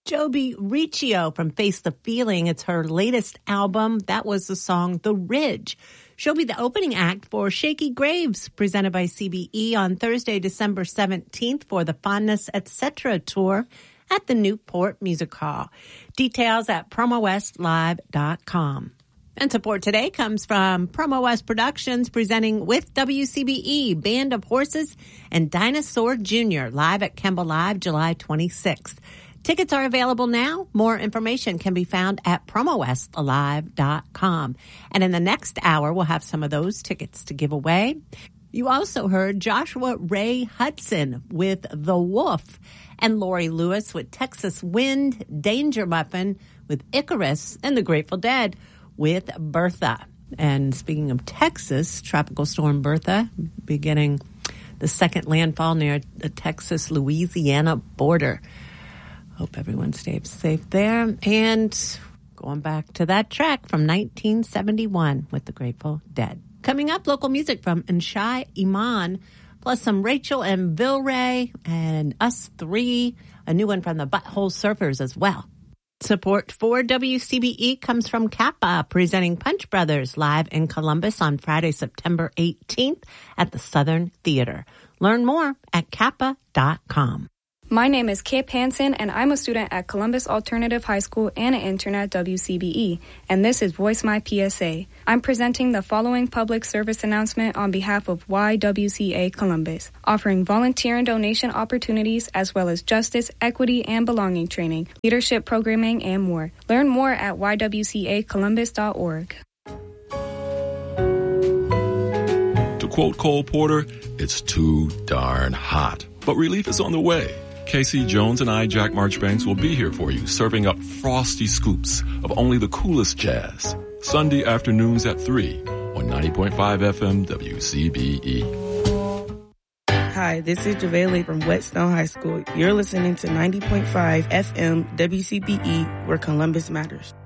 Joby Riccio from Face the Feeling. It's her latest album. That was the song The Ridge. She'll be the opening act for Shaky Graves, presented by CBE on Thursday, December 17th for the Fondness Etc. tour at the Newport Music Hall. Details at promowestlive.com. And support today comes from Promo West Productions, presenting with WCBE, Band of Horses and Dinosaur Jr. live at Kemba Live, July 26th. Tickets are available now. More information can be found at promowestlive.com. And in the next hour, we'll have some of those tickets to give away. You also heard Joshua Ray Hudson with The Wolf and Lori Lewis with Texas Wind, Danger Muffin with Icarus, and the Grateful Dead with Bertha. And speaking of Texas, Tropical Storm Bertha beginning the second landfall near the Texas-Louisiana border. Hope everyone stays safe there. And going back to that track from 1971 with the Grateful Dead. Coming up, local music from Nshai Iman, plus some Rachel and Vilray and Us Three, a new one from the Butthole Surfers as well. Support for WCBE comes from Kappa, presenting Punch Brothers live in Columbus on Friday, September 18th at the Southern Theater. Learn more at kappa.com. My name is Kip Hansen, and I'm a student at Columbus Alternative High School and an intern at WCBE, and this is Voice My PSA. I'm presenting the following public service announcement on behalf of YWCA Columbus, offering volunteer and donation opportunities as well as justice, equity, and belonging training, leadership programming, and more. Learn more at ywcacolumbus.org. To quote Cole Porter, it's too darn hot. But relief is on the way. Casey Jones and I, Jack Marchbanks, will be here for you, serving up frosty scoops of only the coolest jazz. Sunday afternoons at 3 on 90.5 FM WCBE. Hi, this is JaVale from Whetstone High School. You're listening to 90.5 FM WCBE, where Columbus matters.